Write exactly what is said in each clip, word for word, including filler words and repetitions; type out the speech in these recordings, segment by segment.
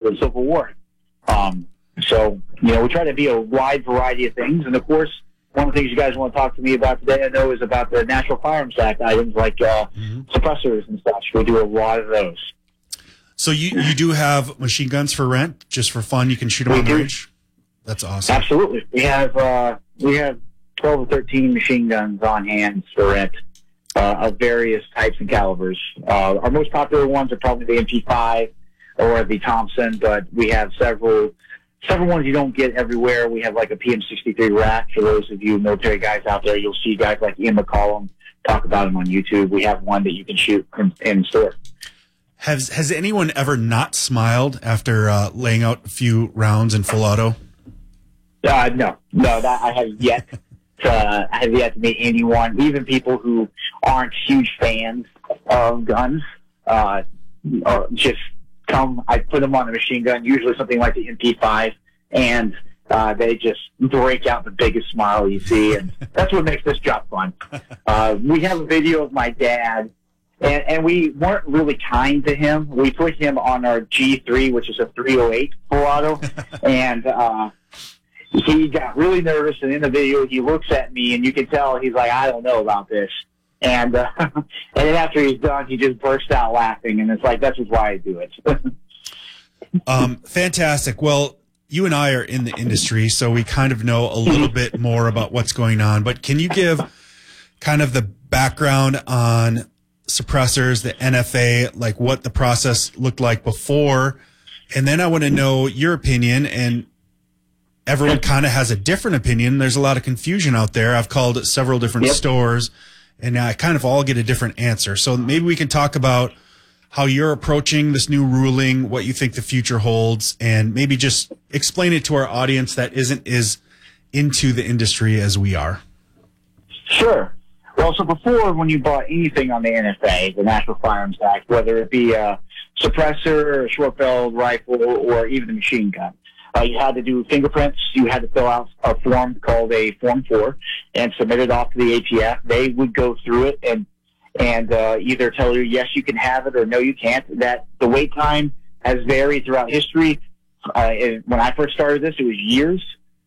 the Civil War. Um, so, you know, we try to be a wide variety of things. And, of course, one of the things you guys want to talk to me about today, I know, is about the National Firearms Act items like uh, mm-hmm. suppressors and such. We do a lot of those. So you, you do have machine guns for rent, just for fun? You can shoot them we on do. range? That's awesome. Absolutely. We have uh, we have twelve or thirteen machine guns on hand for rent uh, of various types and calibers. Uh, our most popular ones are probably the M P five or the Thompson, but we have several several ones you don't get everywhere. We have like a P M sixty-three rack. For those of you military guys out there, you'll see guys like Ian McCollum talk about them on YouTube. We have one that you can shoot in, in store. Has has anyone ever not smiled after uh, laying out a few rounds in full auto? Uh, no, no, that I have yet. To, uh, I have yet to meet anyone, even people who aren't huge fans of guns. Uh, or just come. I put them on a machine gun, usually something like the M P five, and uh, they just break out the biggest smile you see, and that's what makes this job fun. Uh, we have a video of my dad. And, and we weren't really kind to him. We put him on our G three, which is a three oh eight full auto, and uh, he got really nervous. And in the video, he looks at me, and you can tell he's like, "I don't know about this." And uh, and then after he's done, he just bursts out laughing, and it's like, that's just why I do it. um, fantastic. Well, you and I are in the industry, so we kind of know a little bit more about what's going on. But can you give kind of the background on suppressors, the N F A, like what the process looked like before? And then I want to know your opinion, and everyone kind of has a different opinion. There's a lot of confusion out there. I've called several different yep. stores, and I kind of all get a different answer. So maybe we can talk about how you're approaching this new ruling, what you think the future holds, and maybe just explain it to our audience that isn't as into the industry as we are. Sure. Well, so before, when you bought anything on the N F A, the National Firearms Act, whether it be a suppressor, a short-barreled rifle, or even a machine gun, uh, you had to do fingerprints. You had to fill out a form called a Form four and submit it off to the A T F. They would go through it and and uh, either tell you, yes, you can have it, or no, you can't. That the wait time has varied throughout history. Uh, it, when I first started this, it was years.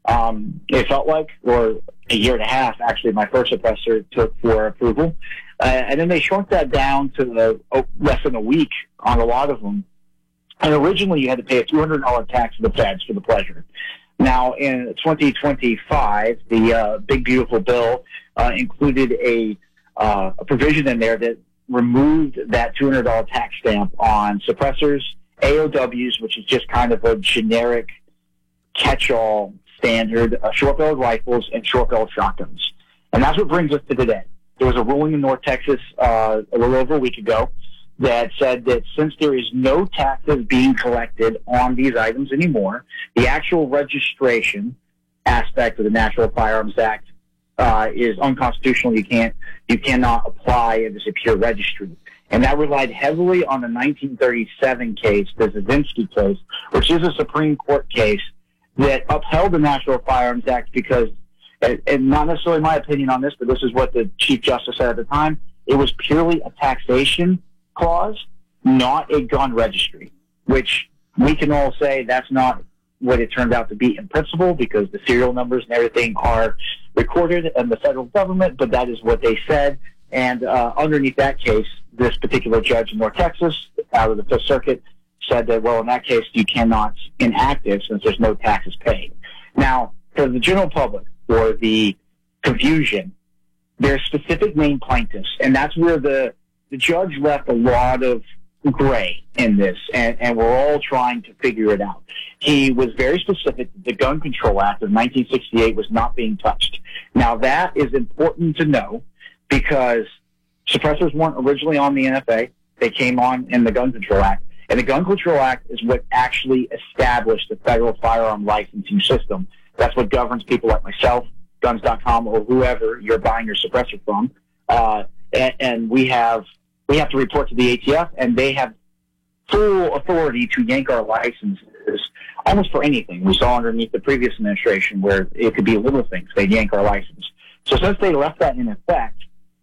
Um, it felt like, or a year and a half, actually, my first suppressor took for approval. Uh, and then they shrunk that down to the, oh, less than a week on a lot of them. And originally you had to pay a two hundred dollars tax to the feds for the pleasure. Now, in twenty twenty-five, the uh, big, beautiful bill uh, included a, uh, a provision in there that removed that two hundred dollars tax stamp on suppressors, A O Ws, which is just kind of a generic catch-all standard, uh, short-barreled rifles, and short-barreled shotguns. And that's what brings us to today. There was a ruling in North Texas uh, a little over a week ago that said that since there is no taxes being collected on these items anymore, the actual registration aspect of the National Firearms Act uh, is unconstitutional. You can't, you cannot apply it as a pure registry. And that relied heavily on the nineteen thirty-seven case, the Zazinski case, which is a Supreme Court case that upheld the National Firearms Act because, and not necessarily my opinion on this, but this is what the Chief Justice said at the time, it was purely a taxation clause, not a gun registry, which we can all say that's not what it turned out to be in principle because the serial numbers and everything are recorded in the federal government, but that is what they said. And uh, underneath that case, this particular judge in North Texas, out of the Fifth Circuit, said that, well, in that case, you cannot enact it since there's no taxes paid. Now, for the general public, or the confusion, there's specific named plaintiffs, and that's where the, the judge left a lot of gray in this, and, and we're all trying to figure it out. He was very specific that the Gun Control Act of nineteen sixty-eight was not being touched. Now, that is important to know because suppressors weren't originally on the N F A. They came on in the Gun Control Act. And the Gun Control Act is what actually established the federal firearm licensing system. That's what governs people like myself, guns dot com, or whoever you're buying your suppressor from. Uh, and, and we have we have to report to the A T F, and they have full authority to yank our licenses almost for anything. We saw underneath the previous administration where it could be little things. They'd yank our license. So since they left that in effect,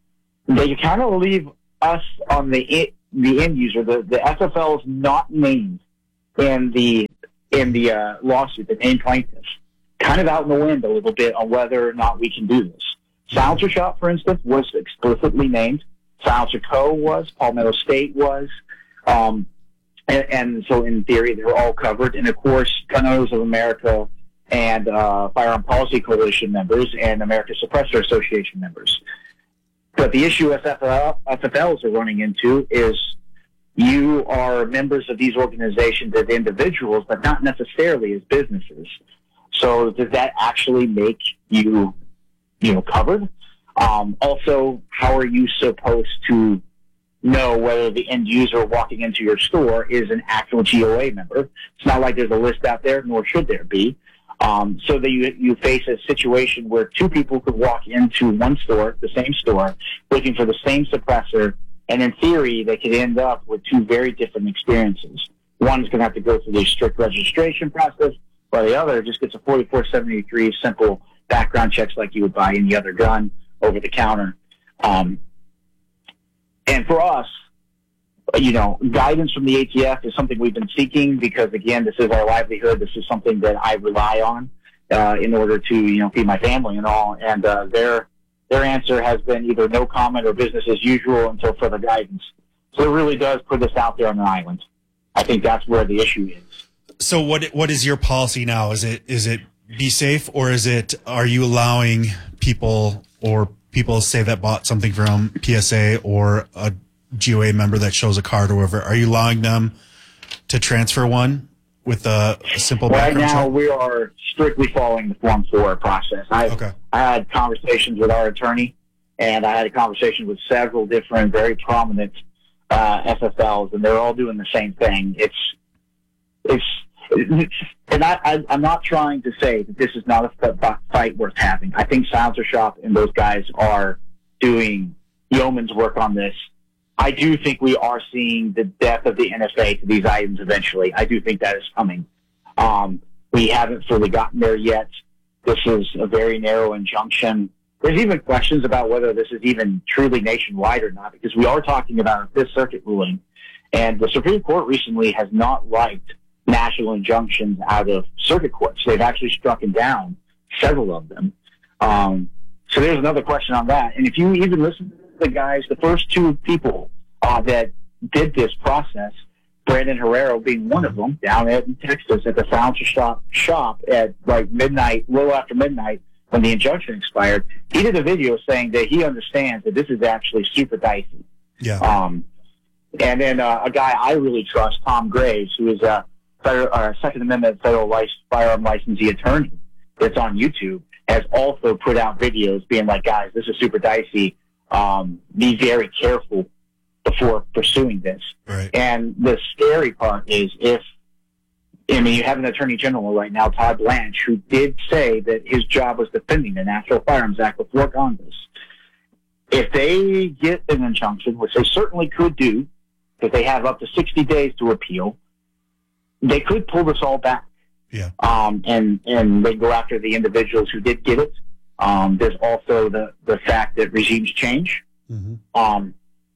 they kind of leave us on the it, the end user. The, the S F L is not named in the in the uh, lawsuit, the named plaintiffs, kind of out in the wind a little bit on whether or not we can do this. Silencer Shop, for instance, was explicitly named. Silencer Co. was. Palmetto State was. Um, and, and so, in theory, they're all covered. And, of course, Gun Owners of America and uh, Firearm Policy Coalition members and American Suppressor Association members. But the issue S F L, S F Ls are running into is you are members of these organizations as individuals, but not necessarily as businesses. So does that actually make you, you know, covered? Um, also, how are you supposed to know whether the end user walking into your store is an actual G O A member? It's not like there's a list out there, nor should there be. Um, so that you, you face a situation where two people could walk into one store, the same store, looking for the same suppressor, and in theory, they could end up with two very different experiences. One's going to have to go through the strict registration process, while the other just gets a forty-four seventy-three simple background checks like you would buy any other gun over the counter. Um, and for us, you know, guidance from the A T F is something we've been seeking because, again, this is our livelihood. This is something that I rely on uh, in order to, you know, feed my family and all. And uh, their their answer has been either no comment or business as usual until further guidance. So it really does put us out there on an island. I think that's where the issue is. So what what is your policy now? Is it is it be safe, or is it are you allowing people or people say that bought something from P S A or a G O A member that shows a card or whatever, are you allowing them to transfer one with a, a simple right background now check? We are strictly following the Form four process. I Okay. I had conversations with our attorney, and I had a conversation with several different very prominent uh, S F Ls, and they're all doing the same thing. It's it's, it's and I, I I'm not trying to say that this is not a fight worth having. I think Silencer Shop and those guys are doing yeoman's work on this. I do think we are seeing the death of the N F A to these items eventually. I do think that is coming. Um, we haven't fully gotten there yet. This is a very narrow injunction. There's even questions about whether this is even truly nationwide or not, because we are talking about a Fifth Circuit ruling, and the Supreme Court recently has not liked national injunctions out of circuit courts. They've actually struck down several of them. Um, so there's another question on that. And if you even listen to the guys, the first two people uh, that did this process, Brandon Herrero being one of them, down at in Texas at the Silencer Shop shop at like midnight, a little after midnight when the injunction expired, he did a video saying that he understands that this is actually super dicey. Yeah. Um, and then uh, a guy I really trust, Tom Graves, who is a federal, uh, Second Amendment federal lic- firearm licensee attorney that's on YouTube, has also put out videos being like, guys, this is super dicey. Um, be very careful before pursuing this. Right. And the scary part is if, I mean, you have an attorney general right now, Todd Blanche, who did say that his job was defending the National Firearms Act before Congress. If they get an injunction, which they certainly could do, because they have up to sixty days to appeal, they could pull this all back. Yeah. Um, and, and they go after the individuals who did get it. Um, there's also the, the fact that regimes change. Mm-hmm. Um,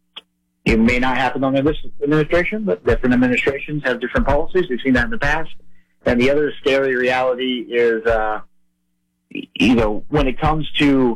it may not happen under this administration, but different administrations have different policies. We've seen that in the past. And the other scary reality is, uh, you know, when it comes to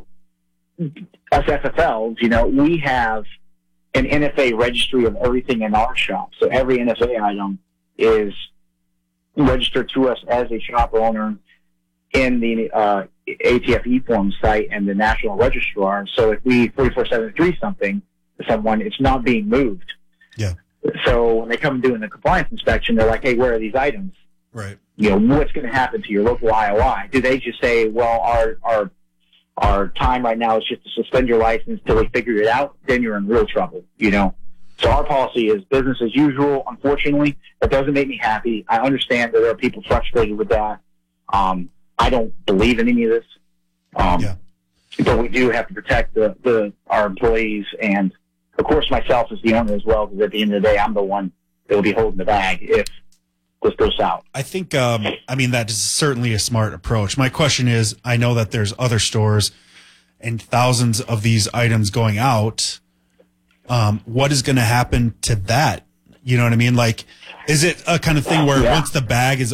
us F F Ls, you know, we have an N F A registry of everything in our shop. So every N F A item is registered to us as a shop owner in the uh, A T F e-form site and the National Registrar. So if we forty-four seventy-three something to someone, it's not being moved. Yeah. So when they come doing the compliance inspection, they're like, hey, where are these items? Right. You know, what's going to happen to your local I O I? Do they just say, well, our our our time right now is just to suspend your license till we figure it out? Then you're in real trouble, you know? So our policy is business as usual. Unfortunately, that doesn't make me happy. I understand that there are people frustrated with that. Um, I don't believe in any of this. Um, yeah. But we do have to protect the, the our employees and, of course, myself as the owner as well, because at the end of the day, I'm the one that will be holding the bag if this goes south. I think, um, I mean, that is certainly a smart approach. My question is, I know that there's other stores and thousands of these items going out. Um, what is going to happen to that? You know what I mean? Like, is it a kind of thing where Yeah. once the bag is